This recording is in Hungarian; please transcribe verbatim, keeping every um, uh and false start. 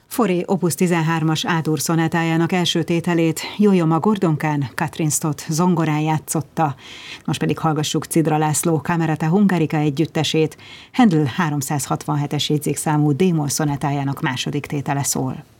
Fauré opus tizenhármas A-dur szonátájának első tételét Yo-Yo Gordon Kahn Katrin Stott zongorán játszotta. Most pedig hallgassuk Cidra László Camerata Hungarica együttesét, Handel háromszázhatvanhetes jegyzékszámú D-moll szonátájának második tétele szól.